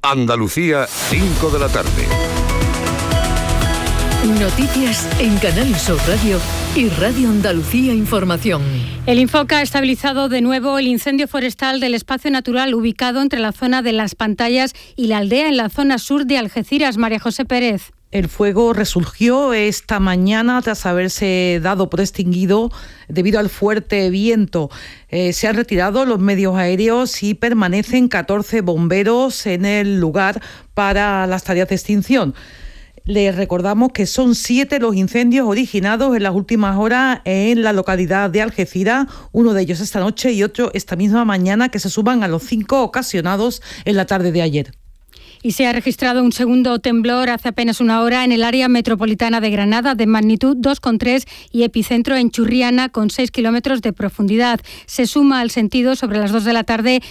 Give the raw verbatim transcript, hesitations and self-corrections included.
Andalucía, cinco de la tarde. Noticias en Canal Sur Radio y Radio Andalucía Información. El Infoca ha estabilizado de nuevo el incendio forestal del espacio natural ubicado entre la zona de Las Pantallas y la aldea en la zona sur de Algeciras. María José Pérez. El fuego resurgió esta mañana tras haberse dado por extinguido debido al fuerte viento. Eh, se han retirado los medios aéreos y permanecen catorce bomberos en el lugar para las tareas de extinción. Les recordamos que son siete los incendios originados en las últimas horas en la localidad de Algeciras, uno de ellos esta noche y otro esta misma mañana, que se suman a los cinco ocasionados en la tarde de ayer. Y se ha registrado un segundo temblor hace apenas una hora en el área metropolitana de Granada, de magnitud dos coma tres y epicentro en Churriana, con seis kilómetros de profundidad. Se suma al sentido sobre las dos de la tarde